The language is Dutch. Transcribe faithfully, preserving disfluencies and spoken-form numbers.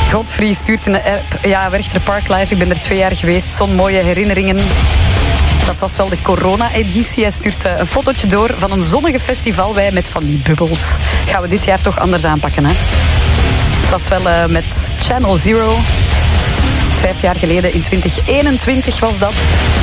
Godfried stuurt in de app. Ja, Werchter Parklife, ik ben er twee jaar geweest. Zo'n mooie herinneringen. Dat was wel de corona-editie. Hij stuurt een fotootje door van een zonnige festivalwei met van die bubbels. Gaan we dit jaar toch anders aanpakken, hè? Het was wel uh, met Channel Zero. Vijf jaar geleden, in twintig eenentwintig was dat.